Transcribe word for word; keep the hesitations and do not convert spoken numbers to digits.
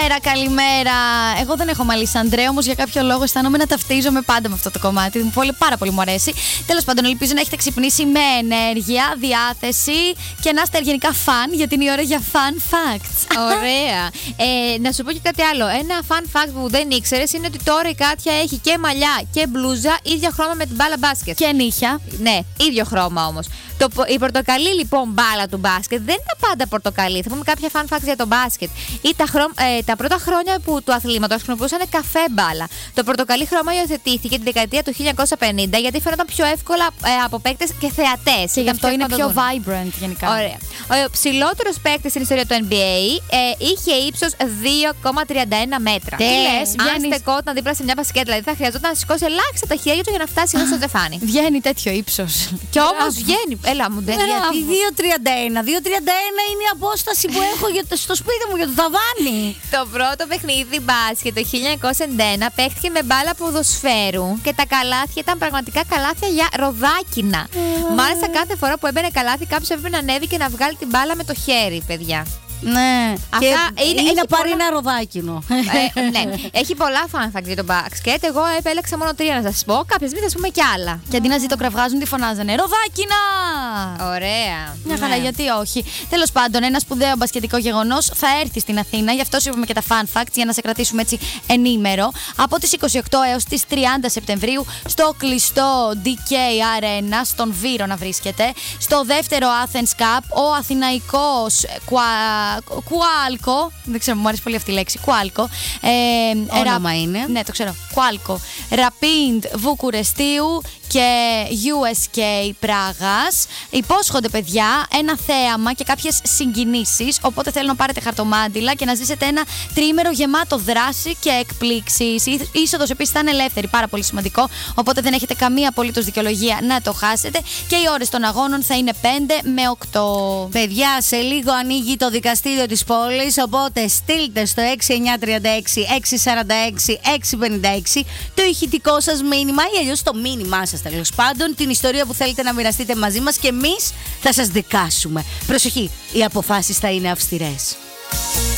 Καλημέρα, καλημέρα. Εγώ δεν έχω μαλλίσει Αντρέ, όμως για κάποιο λόγο αισθάνομαι να ταυτίζομαι πάντα με αυτό το κομμάτι. Μου πολύ, πάρα πολύ μου αρέσει. Τέλος πάντων, ελπίζω να έχετε ξυπνήσει με ενέργεια, διάθεση και να είστε γενικά φαν, γιατί είναι η ώρα για fun facts. Ωραία. ε, να σου πω και κάτι άλλο. Ένα fun fact που δεν ήξερες είναι ότι τώρα η Κάτια έχει και μαλλιά και μπλούζα ίδιο χρώμα με την μπάλα μπάσκετ. Και νύχια. Ναι, ίδιο χρώμα όμως. Το, η πορτοκαλί λοιπόν μπάλα του μπάσκετ δεν ήταν πάντα πορτοκαλί. Θα πούμε κάποια fun facts για το μπάσκετ. Ή τα, χρώμα, ε, τα πρώτα χρόνια που, του αθλήματος χρησιμοποιούσαν καφέ μπάλα. Το πορτοκαλί χρώμα υιοθετήθηκε τη δεκαετία του χίλια εννιακόσια πενήντα γιατί φαίνονταν πιο εύκολα ε, από παίκτες και θεατές. Και γι' αυτό είναι πιο vibrant γενικά. Ωραία. Ο ψηλότερος παίκτης στην ιστορία του N B A ε, είχε ύψος δύο κόμμα τριάντα ένα μέτρα. Τι λες, αν στεκόταν δίπλα σε μια μπασκέτα, δηλαδή θα χρειαζόταν να σηκώσει ελάχιστα τα χέρια του για να φτάσει εδώ στο στεφάνι. Βγαίνει τέτοιο ύψος. Και όμως βγαίνει. Έλα μου, δεν γιατί δύο τριάντα ένα. δύο τριάντα ένα είναι η απόσταση που έχω για το, στο σπίτι μου για το ταβάνι. Το πρώτο παιχνίδι μπάσκετ το χίλια εννιακόσια ενενήντα ένα παίχτηκε με μπάλα ποδοσφαίρου και τα καλάθια ήταν πραγματικά καλάθια για ροδάκινα. Mm. Μάλιστα κάθε φορά που έμπαινε καλάθι κάποιος έπρεπε να ανέβει και να βγάλει την μπάλα με το χέρι, παιδιά. Ναι, αυτά είναι, είναι να πάρει πολλά... ένα ροδάκινο. Ε, ναι, έχει πολλά fun facts για τον μπάσκετ. Εγώ επέλεξα μόνο τρία να σας πω. Κάποιες μην θα πούμε κι άλλα. Και αντί να ζητοκραυγάζουν, τι φωνάζανε? Ροδάκινα! Ωραία. Μια χαρά, ναι. Γιατί όχι. Τέλος πάντων, ένα σπουδαίο μπασκετικό γεγονός θα έρθει στην Αθήνα. Γι' αυτό σου είπαμε και τα fun facts για να σε κρατήσουμε έτσι ενήμερο. Από τις είκοσι οκτώ έως τις τριάντα Σεπτεμβρίου στο κλειστό ντι κέι Arena, στον Βύρο να βρίσκεται. Στο δεύτερο Athens Cup, ο Αθηναϊκός Κουάλκο, δεν ξέρω, μου αρέσει πολύ αυτή η λέξη. Κουάλκο. Ε, Όνομα ρα... είναι. Ναι, το ξέρω. Κουάλκο. Ραπίντ Βουκουρεστίου και γιου ες κέι Πράγας. Υπόσχονται, παιδιά, ένα θέαμα και κάποιες συγκινήσεις. Οπότε θέλω να πάρετε χαρτομάντιλα και να ζήσετε ένα τριήμερο γεμάτο δράση και εκπλήξεις. Η είσοδος επίσης θα είναι ελεύθερη, πάρα πολύ σημαντικό. Οπότε δεν έχετε καμία απολύτως δικαιολογία να το χάσετε. Και οι ώρες των αγώνων θα είναι πέντε με οκτώ. Παιδιά, σε λίγο ανοίγει το δικαστήριο της πόλης. Οπότε στείλτε στο έξι εννιά τρία έξι έξι τέσσερα έξι έξι πέντε έξι το ηχητικό σας μήνυμα ή αλλιώς το μήνυμά σας, τέλος πάντων, την ιστορία που θέλετε να μοιραστείτε μαζί μας και εμείς θα σας δικάσουμε. Προσοχή, οι αποφάσεις θα είναι αυστηρές.